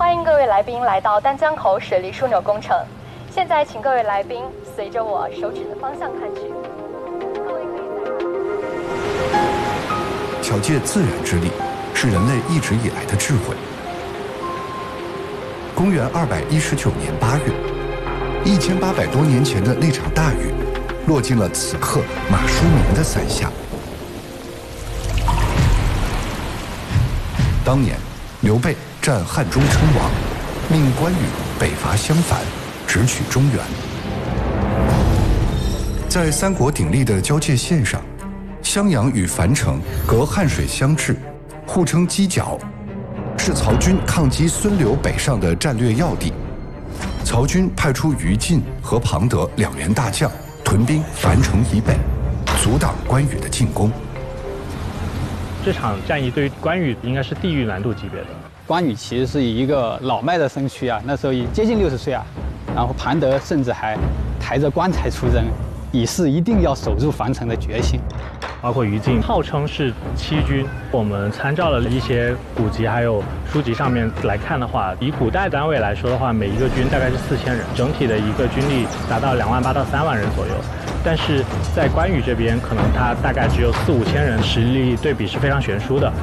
欢迎各位来宾来到丹江口水利枢纽工程。现在，请各位来宾随着我手指的方向看去。各位可以巧借自然之力，是人类一直以来的智慧。公元219年8月，1800多年前的那场大雨，落进了此刻马叔明的伞下。当年，刘备战汉中称王，命关羽北伐襄樊，直取中原。在三国鼎立的交界线上，襄阳与樊城隔汉水相峙，互称犄角，是曹军抗击孙刘北上的战略要地。曹军派出于禁和庞德2员大将，屯兵樊城以北，阻挡关羽的进攻。 这场战役对于关羽应该是地狱难度级别的。 关羽其实是一个老迈的身躯啊，那时候已接近60岁啊。然后庞德甚至还抬着棺材出征，以示一定要守住樊城的决心。 包括于禁号称是7军，我们参照了一些古籍还有书籍上面来看的话，以古代单位来说的话，每一个军大概是4000人，整体的一个军力达到2万8到3万人左右。但是在关羽这边，可能他大概只有4、5千人，实力对比是非常悬殊的。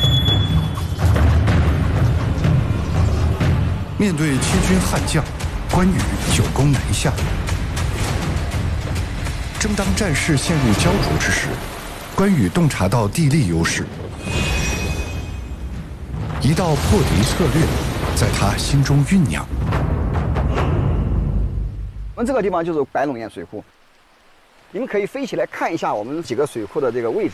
面对7军悍将，关羽久攻南下。正当战事陷入焦灼之时，关羽洞察到地利优势，一道破敌策略在他心中酝酿。 我们这个地方就是白龙堰水库，你们可以飞起来看一下我们几个水库的这个位置。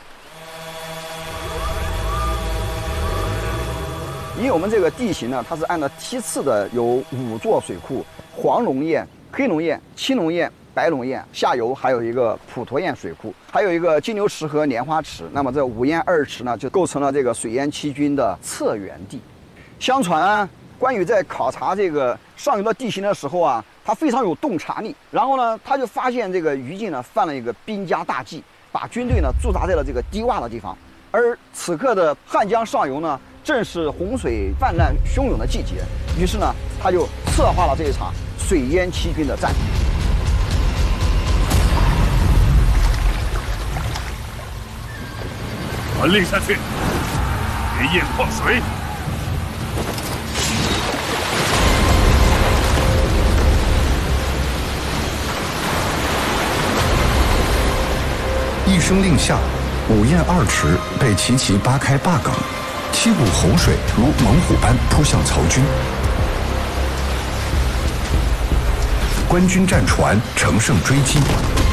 因为我们这个地形呢，它是按照梯次的，有5座水库：黄龙堰、黑龙堰、青龙堰、白龙堰，下游还有一个普陀堰水库，还有一个金牛池和莲花池。那么这5堰2池呢，就构成了这个水淹7军的策源地。相传关羽在考察这个上游的地形的时候啊，他非常有洞察力。然后呢，他就发现这个于禁呢犯了一个兵家大忌，把军队呢驻扎在了这个低洼的地方。而此刻的汉江上游呢，正是洪水泛滥汹涌的季节，于是呢，他就策划了这一场水淹7军的战役。 传令下去，别堰放水。 一声令下，5堰2池被齐齐扒开坝岗，7股洪水如猛虎般扑向曹军。官军战船乘胜追击，